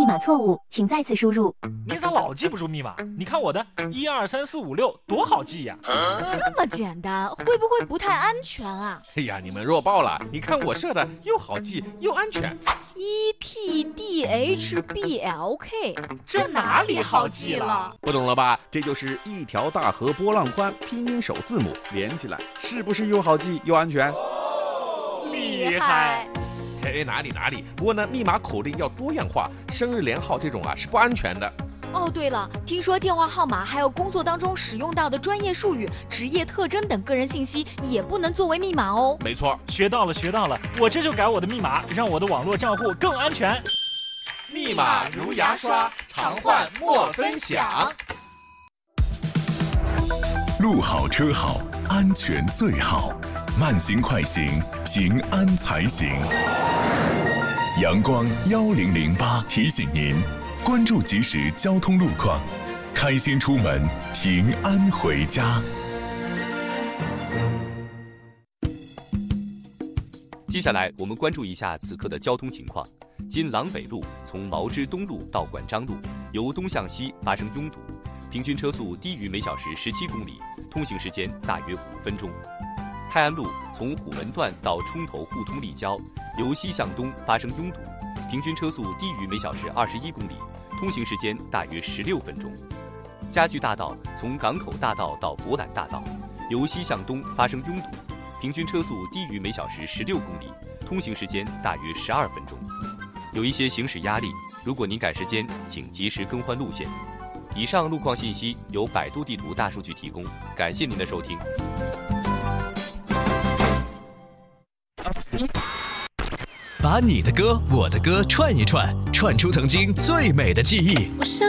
密码错误，请再次输入。 你咋老记不住密码？你看我的12345多好记呀！ 这么简单，会不会不太安全啊？ 哎呀，你们弱爆了！你看我设的又好记又安全。 ETDHBLK， 这哪里好记了？ 不懂了吧？这就是一条大河波浪宽，拼音首字母连起来，是不是又好记又安全？ 厉害！ 哎，哪里？不过呢，密码口令要多样化，生日连号这种是不安全的。 哦，对了，听说电话号码还有工作当中使用到的专业术语、职业特征等个人信息也不能作为密码哦。 没错， 学到了，我这就改我的密码，让我的网络账户更安全。 密码如牙刷，常换莫分享。 路好车好，安全最好。慢行快行，平安才行。阳光1008提醒您，关注即时交通路况，开心出门，平安回家。 接下来我们关注一下此刻的交通情况。经廊北路从毛枝东路到管章路，由东向西发生拥堵，平均车速低于每小时17公里，通行时间大约5分钟。泰安路从虎门段到冲头互通立交，由西向东发生拥堵，平均车速低于每小时21公里，通行时间大约16分钟。家具大道从港口大道到博览大道，由西向东发生拥堵，平均车速低于每小时16公里，通行时间大约12分钟。有一些行驶压力，如果您赶时间，请及时更换路线。以上路况信息由百度地图大数据提供，感谢您的收听。 把你的歌我的歌串一串，串出曾经最美的记忆。 我想